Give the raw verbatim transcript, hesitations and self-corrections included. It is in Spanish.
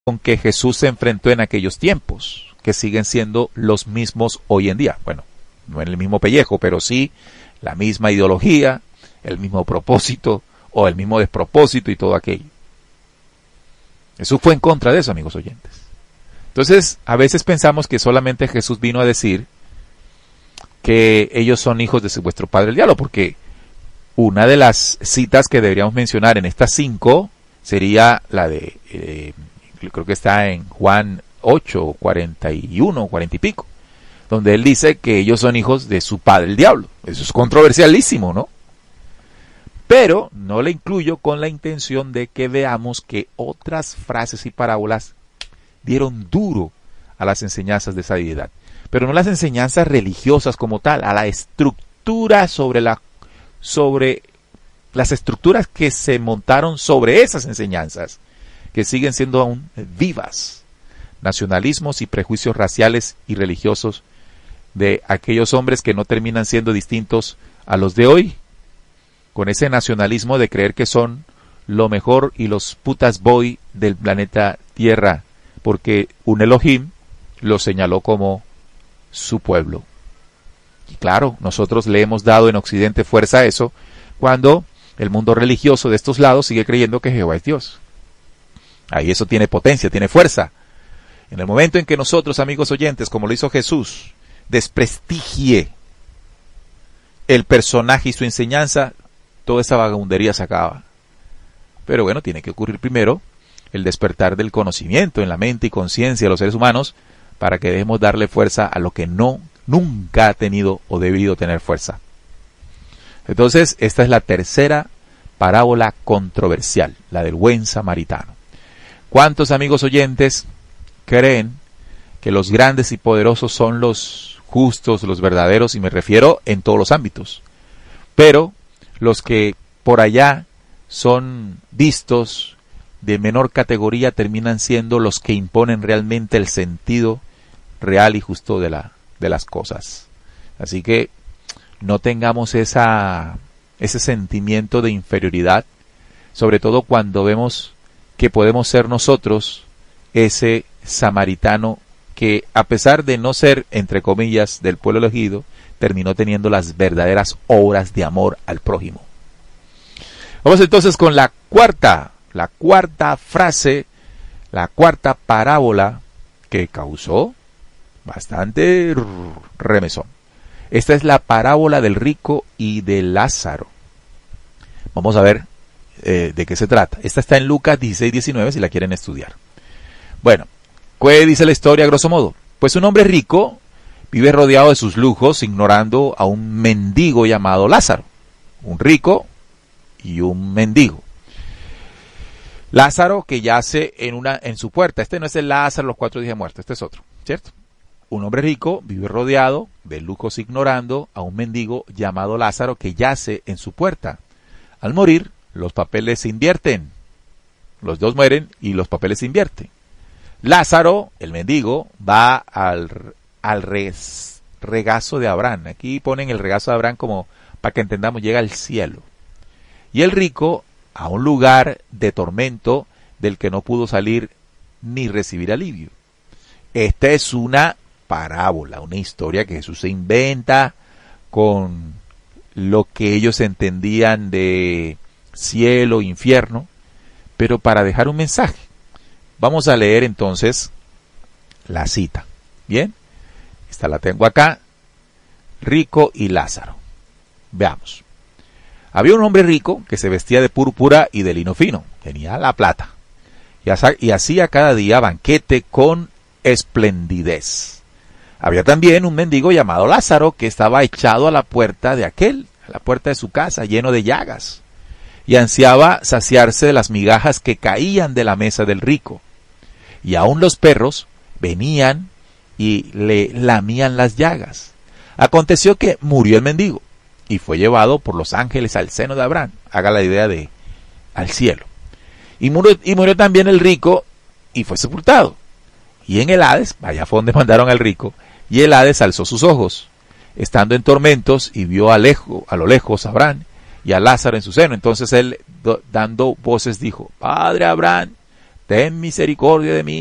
con que Jesús se enfrentó en aquellos tiempos, que siguen siendo los mismos hoy en día. Bueno, no en el mismo pellejo, pero sí la misma ideología, el mismo propósito o el mismo despropósito y todo aquello. Jesús fue en contra de eso, amigos oyentes. Entonces, a veces pensamos que solamente Jesús vino a decir que ellos son hijos de vuestro padre el diablo, porque una de las citas que deberíamos mencionar en estas cinco sería la de, eh, creo que está en Juan ocho, cuarenta y uno, cuarenta y pico, donde él dice que ellos son hijos de su padre el diablo. Eso es controversialísimo, ¿no? Pero no le incluyo con la intención de que veamos que otras frases y parábolas dieron duro a las enseñanzas de esa deidad. Pero no las enseñanzas religiosas como tal, a la estructura sobre la, sobre las estructuras que se montaron sobre esas enseñanzas, que siguen siendo aún vivas. Nacionalismos y prejuicios raciales y religiosos de aquellos hombres que no terminan siendo distintos a los de hoy, con ese nacionalismo de creer que son lo mejor y los putas boy del planeta Tierra, porque un Elohim lo señaló como su pueblo. Y claro, nosotros le hemos dado en Occidente fuerza a eso, cuando el mundo religioso de estos lados sigue creyendo que Jehová es Dios. Ahí eso tiene potencia, tiene fuerza. En el momento en que nosotros, amigos oyentes, como lo hizo Jesús, desprestigie el personaje y su enseñanza, toda esa vagabundería se acaba. Pero bueno, tiene que ocurrir primero el despertar del conocimiento en la mente y conciencia de los seres humanos, para que dejemos darle fuerza a lo que no, nunca ha tenido o debido tener fuerza. Entonces, esta es la tercera parábola controversial, la del buen samaritano. ¿Cuántos, amigos oyentes, creen que los grandes y poderosos son los justos, los verdaderos? Y me refiero en todos los ámbitos. Pero los que por allá son vistos de menor categoría terminan siendo los que imponen realmente el sentido real y justo de, la, de las cosas. Así que no tengamos esa, ese sentimiento de inferioridad, sobre todo cuando vemos que podemos ser nosotros ese samaritano que, a pesar de no ser, entre comillas, del pueblo elegido, terminó teniendo las verdaderas obras de amor al prójimo. Vamos entonces con la cuarta, la cuarta frase, la cuarta parábola que causó bastante remesón. Esta es la parábola del rico y de Lázaro. Vamos a ver eh, de qué se trata. Esta está en Lucas dieciséis diecinueve si la quieren estudiar. Bueno, ¿qué dice la historia a grosso modo? Pues un hombre rico vive rodeado de sus lujos, ignorando a un mendigo llamado Lázaro. Un rico y un mendigo. Lázaro, que yace en una en su puerta. Este no es el Lázaro los cuatro días de muerto, este es otro, ¿cierto? Un hombre rico vive rodeado de lujos, ignorando a un mendigo llamado Lázaro, que yace en su puerta. Al morir, los papeles se invierten. Los dos mueren y los papeles se invierten. Lázaro, el mendigo, va al, al res, regazo de Abraham. Aquí ponen el regazo de Abraham como para que entendamos, llega al cielo. Y el rico a un lugar de tormento del que no pudo salir ni recibir alivio. Esta es una parábola, una historia que Jesús se inventa con lo que ellos entendían de cielo, infierno, pero para dejar un mensaje. Vamos a leer entonces la cita. Bien, esta la tengo acá. Rico y Lázaro. Veamos. Había un hombre rico que se vestía de púrpura y de lino fino, tenía la plata, y hacía cada día banquete con esplendidez. Había también un mendigo llamado Lázaro que estaba echado a la puerta de aquel, a la puerta de su casa, lleno de llagas, y ansiaba saciarse de las migajas que caían de la mesa del rico. Y aun los perros venían y le lamían las llagas. Aconteció que murió el mendigo y fue llevado por los ángeles al seno de Abraham. Haga la idea de al cielo. Y murió, y murió también el rico y fue sepultado. Y en el Hades, allá fue donde mandaron al rico, y el Hades alzó sus ojos, estando en tormentos, y vio a, lejo, a lo lejos a Abraham y a Lázaro en su seno. Entonces él, do, dando voces, dijo: Padre Abraham, ten misericordia de mí